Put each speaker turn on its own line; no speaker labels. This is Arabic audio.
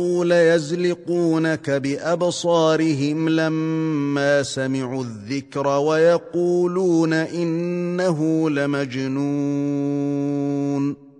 ليزلقونك بأبصارهم لما سمعوا الذكر ويقولون إنه لمجنون